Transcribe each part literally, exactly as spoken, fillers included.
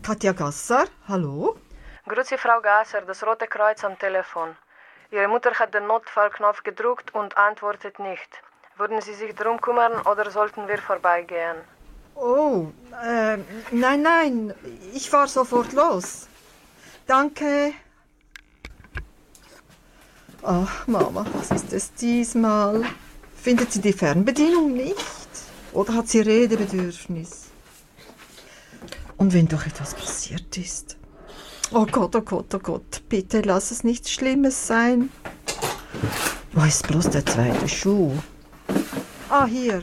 Katja Gasser, hallo? Grüezi, Frau Gasser, das Rote Kreuz am Telefon. Ihre Mutter hat den Notfallknopf gedrückt und antwortet nicht. Würden Sie sich darum kümmern oder sollten wir vorbeigehen? Oh, äh, nein, nein, ich fahr sofort los. Danke. Ach, Mama, was ist es diesmal? Findet sie die Fernbedienung nicht? Oder hat sie Redebedürfnis? Und wenn doch etwas passiert ist? Oh Gott, oh Gott, oh Gott, bitte lass es nichts Schlimmes sein. Wo ist bloß der zweite Schuh? Ah, hier.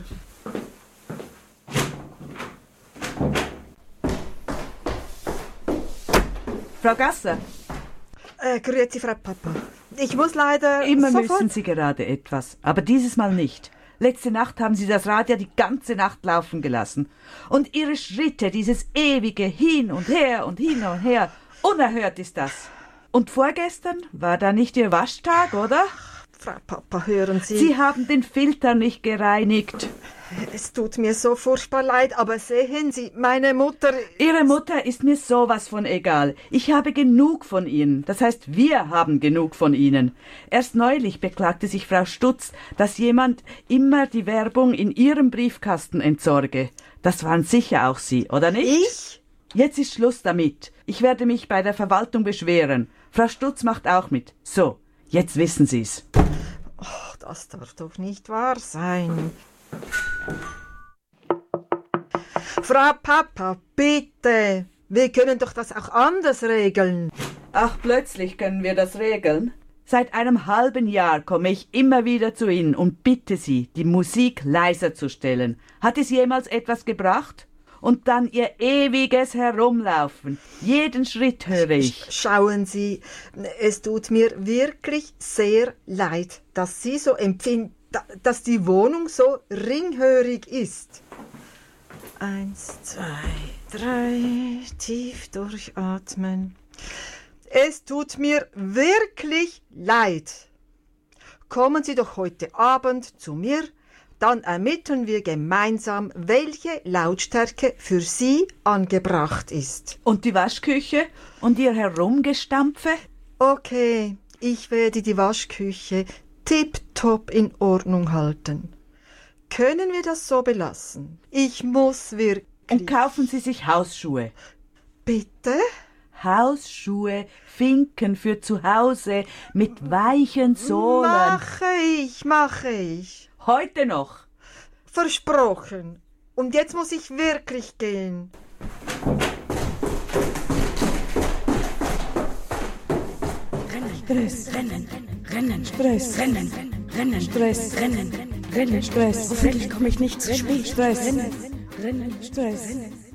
Frau Gasser. Äh, grüezi, Frau Papa. Ich muss leider Immer sofort... müssen Sie gerade etwas, aber dieses Mal nicht. Letzte Nacht haben Sie das Radio die ganze Nacht laufen gelassen. Und Ihre Schritte, dieses ewige Hin und Her und Hin und Her, unerhört ist das. Und vorgestern war da nicht Ihr Waschtag, oder? Frau Papa, hören Sie... Sie haben den Filter nicht gereinigt. Es tut mir so furchtbar leid, aber sehen Sie, meine Mutter... Ihre Mutter ist mir sowas von egal. Ich habe genug von Ihnen. Das heißt, wir haben genug von Ihnen. Erst neulich beklagte sich Frau Stutz, dass jemand immer die Werbung in ihrem Briefkasten entsorge. Das waren sicher auch Sie, oder nicht? Ich? Jetzt ist Schluss damit. Ich werde mich bei der Verwaltung beschweren. Frau Stutz macht auch mit. So, jetzt wissen Sie's. Oh, das darf doch nicht wahr sein. Frau Papa, bitte, wir können doch das auch anders regeln. Ach, plötzlich können wir das regeln? Seit einem halben Jahr komme ich immer wieder zu Ihnen und bitte Sie, die Musik leiser zu stellen. Hat es jemals etwas gebracht? Und dann Ihr ewiges Herumlaufen. Jeden Schritt höre ich. Schauen Sie, es tut mir wirklich sehr leid, dass Sie so empfinden, dass die Wohnung so ringhörig ist. Eins, zwei, drei, tief durchatmen. Es tut mir wirklich leid. Kommen Sie doch heute Abend zu mir, dann ermitteln wir gemeinsam, welche Lautstärke für Sie angebracht ist. Und die Waschküche und Ihr Herumgestampfe? Okay, ich werde die Waschküche tipptopp in Ordnung halten. Können wir das so belassen? Ich muss wirklich... Und kaufen Sie sich Hausschuhe. Bitte? Hausschuhe, Finken für zu Hause mit weichen Sohlen. Mache ich, mache ich. Heute noch. Versprochen. Und jetzt muss ich wirklich gehen. Stress, Rennen, Rennen, Stress, Rennen, Rennen, Stress, Rennen, Rennen, Stress. Hoffentlich komme ich nicht zu spät. Stress, Rennen, Rennen, Stress.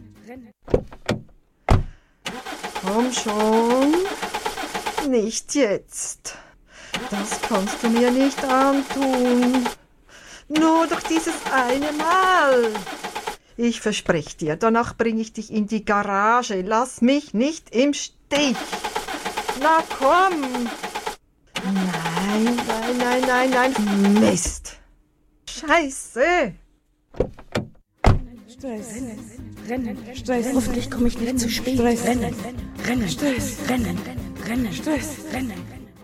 Komm schon. Nicht jetzt. Das kannst du mir nicht antun. Nur doch dieses eine Mal. Ich verspreche dir, danach bringe ich dich in die Garage. Lass mich nicht im Stich. Na komm! Nein, nein, nein, nein, nein. Mist! Scheiße! Stress, Rennen, Stress. Hoffentlich komme ich nicht zu spät. Stress, Rennen, Rennen, Stress, Rennen, Rennen, Stress, Rennen.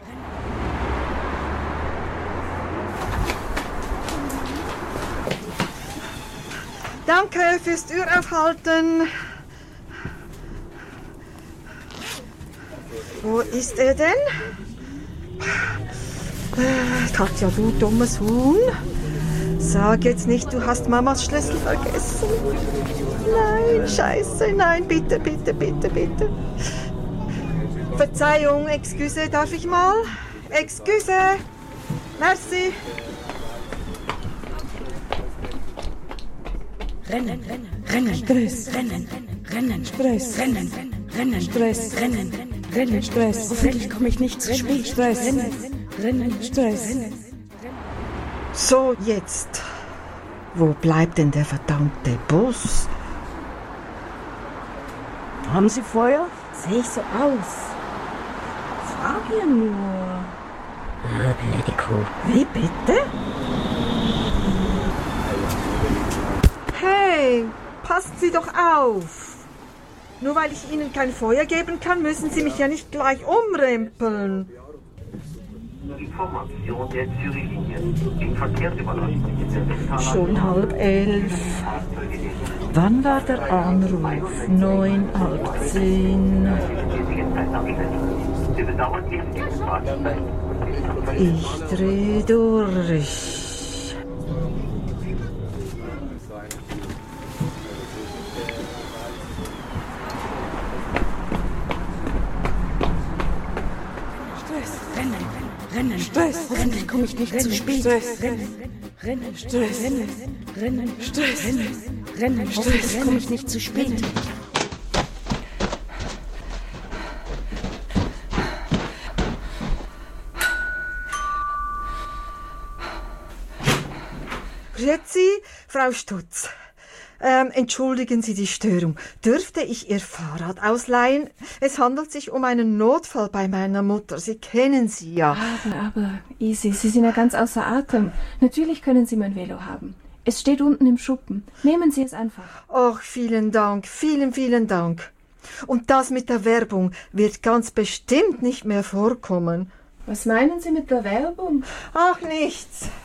Danke fürs Türaufhalten. Wo ist er denn? Äh, Katja, du dummes Huhn. Sag jetzt nicht, du hast Mamas Schlüssel vergessen. Nein, scheiße, nein, bitte, bitte, bitte, bitte. Verzeihung, excuse, darf ich mal? Excuse. Merci. Rennen, Rennen, Stress, Rennen, Rennen, Stress, Rennen, Rennen, Stress, Rennen, Rennen, Stress. Hoffentlich komme ich nicht zu spät. Stress, Rennen, Rennen, Stress. So, jetzt. Wo bleibt denn der verdammte Bus? Haben Sie Feuer? Sehe ich so aus? Frag ja nur. Ah, blöde Kuh. Wie bitte? Hey, passen Sie doch auf! Nur weil ich Ihnen kein Feuer geben kann, müssen Sie mich ja nicht gleich umrempeln. Information der Zürich-Linie. In Verkehrsüberlassung in der Westhalle. Schon halb elf. Wann war der Anruf? Neun, halb zehn. Wir bedauern die Entgegensfahrzeit. Ich dreh durch. Rennen, Stress, hoffentlich komme ich nicht zu spät. Stress, rennen, rennen, Stress, rennen, rennen, Stress, rennen, rennen, hoffentlich komme ich nicht zu spät. Grüezi, Frau Stutz. Ähm, entschuldigen Sie die Störung. Dürfte ich Ihr Fahrrad ausleihen? Es handelt sich um einen Notfall bei meiner Mutter. Sie kennen sie ja. Aber, aber, Easy, Sie sind ja ganz außer Atem. Natürlich können Sie mein Velo haben. Es steht unten im Schuppen. Nehmen Sie es einfach. Ach, vielen Dank, vielen, vielen Dank. Und das mit der Werbung wird ganz bestimmt nicht mehr vorkommen. Was meinen Sie mit der Werbung? Ach, nichts.